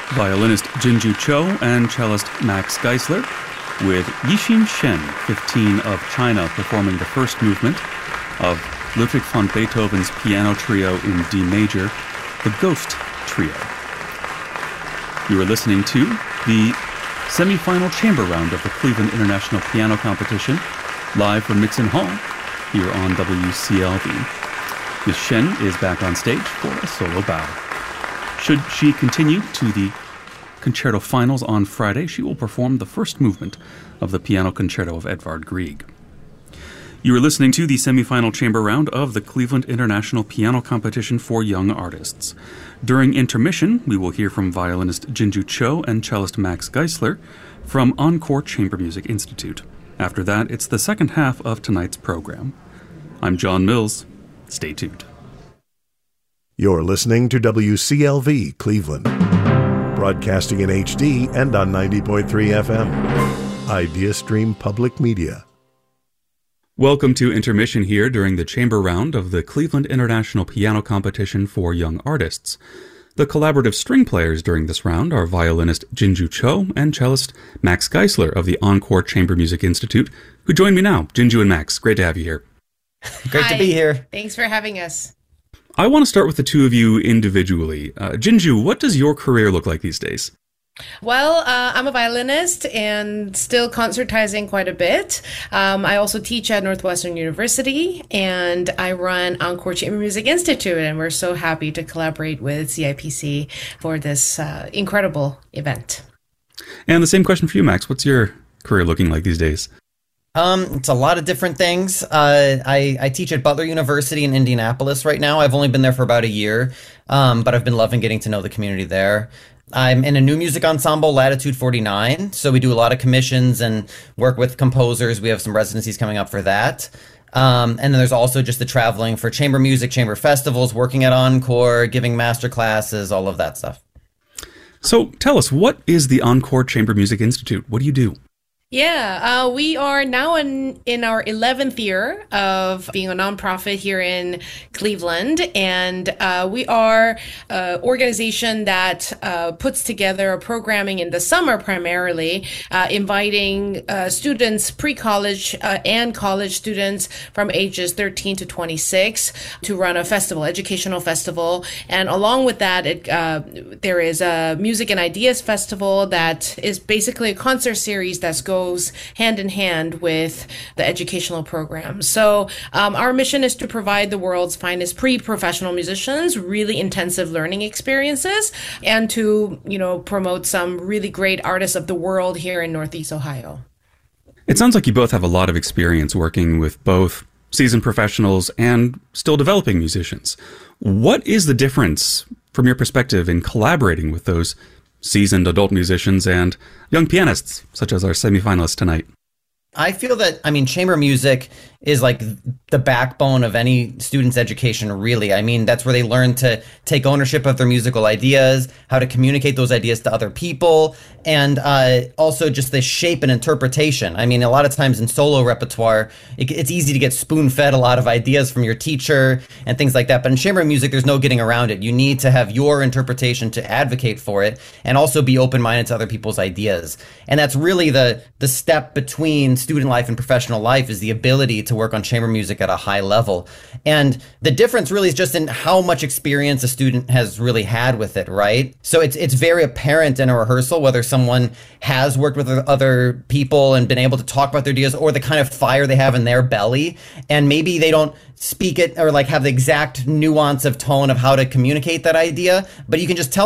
violinist Jinju Cho and cellist Max Geisler, with Yixin Shen, 15 of China, performing the first movement of Ludwig van Beethoven's piano trio in D major, the Ghost Trio. You are listening to the semi-final chamber round of the Cleveland International Piano Competition, live from Mixon Hall, here on WCLV. Ms. Shen is back on stage for a solo bow. Should she continue to the concerto finals on Friday, she will perform the first movement of the Piano Concerto of Edvard Grieg. You are listening to the semi-final chamber round of the Cleveland International Piano Competition for Young Artists. During intermission, we will hear from violinist Jinju Cho and cellist Max Geisler from Encore Chamber Music Institute. After that, it's the second half of tonight's program. I'm John Mills. Stay tuned. You're listening to WCLV Cleveland, broadcasting in HD and on 90.3 FM. IdeaStream Public Media. Welcome to intermission here during the chamber round of the Cleveland International Piano Competition for Young Artists. The collaborative string players during this round are violinist Jinju Cho and cellist Max Geisler of the Encore Chamber Music Institute, who join me now. Jinju and Max, great to have you here. Great to be here. Thanks for having us. I want to start with the two of you individually. Jinju, what does your career look like these days? Well, I'm a violinist and still concertizing quite a bit. I also teach at Northwestern University, and I run Encore Chamber Music Institute, and we're so happy to collaborate with CIPC for this incredible event. And the same question for you, Max. What's your career looking like these days? It's a lot of different things. I teach at Butler University in Indianapolis right now. I've only been there for about a year, but I've been loving getting to know the community there. I'm in a new music ensemble, Latitude 49, so we do a lot of commissions and work with composers. We have some residencies coming up for that. And then there's also just the traveling for chamber music, chamber festivals, working at Encore, giving master classes, all of that stuff. So tell us, what is the Encore Chamber Music Institute? What do you do? Yeah, we are now in our 11th year of being a nonprofit here in Cleveland, and we are an organization that puts together a programming in the summer primarily, inviting students, pre-college and college students from ages 13 to 26 to run a festival, educational festival. And along with that, there is a Music and Ideas Festival that is basically a concert series that goes hand in hand with the educational program. So our mission is to provide the world's finest pre-professional musicians really intensive learning experiences, and to, promote some really great artists of the world here in Northeast Ohio. It sounds like you both have a lot of experience working with both seasoned professionals and still developing musicians. What is the difference from your perspective in collaborating with those seasoned adult musicians and young pianists, such as our semifinalists tonight? I feel that, chamber music is like the backbone of any student's education, really. That's where they learn to take ownership of their musical ideas, how to communicate those ideas to other people, and also just the shape and interpretation. A lot of times in solo repertoire, it's easy to get spoon-fed a lot of ideas from your teacher and things like that. But in chamber music, there's no getting around it. You need to have your interpretation to advocate for it, and also be open-minded to other people's ideas. And that's really the step between student life and professional life, is the ability to work on chamber music at a high level. And the difference really is just in how much experience a student has really had with it, right? So it's very apparent in a rehearsal whether someone has worked with other people and been able to talk about their ideas, or the kind of fire they have in their belly. And maybe they don't speak it or have the exact nuance of tone of how to communicate that idea, but you can just tell